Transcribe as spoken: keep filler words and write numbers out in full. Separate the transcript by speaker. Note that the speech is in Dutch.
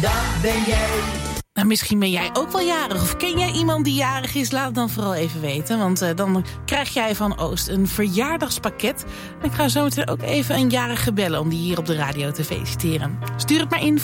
Speaker 1: dat ben jij.
Speaker 2: Nou, misschien ben jij ook wel jarig. Of ken jij iemand die jarig is? Laat het dan vooral even weten. Want uh, dan krijg jij van Oost een verjaardagspakket. En ik ga zo meteen ook even een jarige bellen om die hier op de radio te feliciteren. Stuur het maar in.